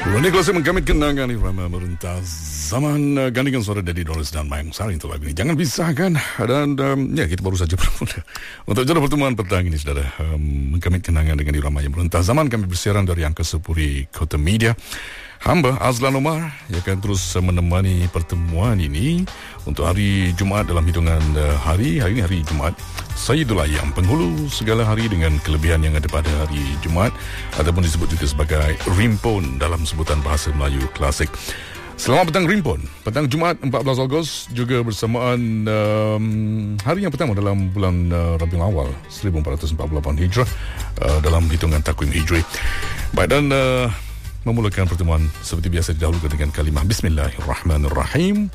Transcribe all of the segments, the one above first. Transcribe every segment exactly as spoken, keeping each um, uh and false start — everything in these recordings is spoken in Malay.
Roni Klasi menggamit kenangan irama merentah zaman uh, gandingan suara Daddy Doris dan Mayang Sari untuk lagu ini. Jangan pisahkan. Dan um, ya kita baru saja bermula untuk jodoh pertemuan petang ini, saudara. Um, menggamit kenangan dengan irama yang merentah zaman. Kami bersiaran dari Angka Sepuri Kota Media. Hamba Azlan Omar yang akan terus menemani pertemuan ini untuk hari Jumaat dalam hitungan uh, hari. Hari ini hari Jumaat Sayyidul Ayyam, penghulu segala hari dengan kelebihan yang ada pada hari Jumaat, ataupun disebut juga sebagai Rimpon dalam sebutan bahasa Melayu klasik. Selamat petang Rimpon, petang Jumaat empat belas Ogos, juga bersamaan um, hari yang pertama dalam bulan uh, Rabiul Awal seribu empat ratus empat puluh lapan Hijrah uh, dalam hitungan takwim Hijri. Baik, dan uh, memulakan pertemuan seperti biasa didahulukan dengan kalimah Bismillahirrahmanirrahim.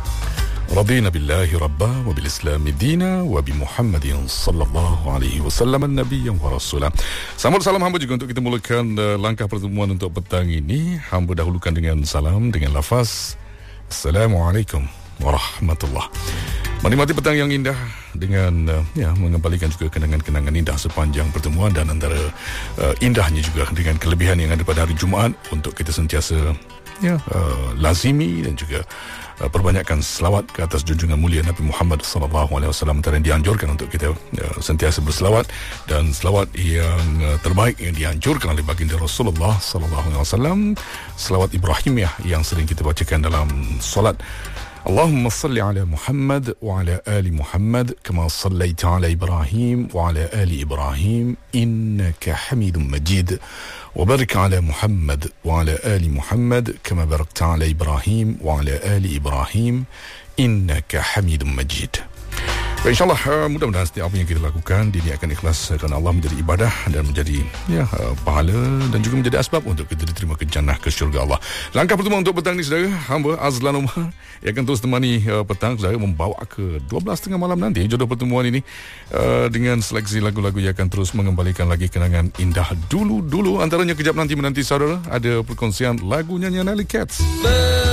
Radina billahi rabba wa bil islami dina wa bi Muhammadin sallallahu alaihi wasallam an-nabiyyan wa rasulah. Sambut salam hamba juga untuk kita mulakan uh, langkah pertemuan untuk petang ini. Hamba dahulukan dengan salam dengan lafaz Assalamualaikum warahmatullah. Menikmati petang yang indah dengan uh, ya mengembalikan juga kenangan-kenangan indah sepanjang pertemuan, dan antara uh, indahnya juga dengan kelebihan yang ada pada hari Jumaat untuk kita sentiasa ya uh, lazimi dan juga uh, perbanyakkan selawat ke atas junjungan mulia Nabi Muhammad sallallahu alaihi wasallam. Antara yang dianjurkan untuk kita uh, sentiasa berselawat, dan selawat yang uh, terbaik yang dianjurkan oleh baginda Rasulullah sallallahu alaihi wasallam, selawat Ibrahimiyah yang sering kita bacakan dalam solat. Allahumma salli ala Muhammad wa ala ali Muhammad kama sallaita ala Ibrahim wa ala ali Ibrahim innaka Hamidum Majid, wa barik ala Muhammad wa ala ali Muhammad kama barakta ala Ibrahim wa ala ali Ibrahim innaka Hamidum Majid. Baik, InsyaAllah uh, mudah-mudahan setiap apa yang kita lakukan ini akan ikhlas kerana Allah, menjadi ibadah dan menjadi ya uh, pahala, dan juga menjadi asbab untuk kita diterima ke jannah, ke syurga Allah. Langkah pertemuan untuk petang ini, saudara, hamba Azlan Omar yang akan terus temani uh, petang, saudara, membawa ke dua belas tiga puluh malam nanti jodoh pertemuan ini uh, dengan seleksi lagu-lagu yang akan terus mengembalikan lagi kenangan indah dulu-dulu. Antaranya kejap nanti menanti, saudara, ada perkongsian lagu nyanyian Alley Cats.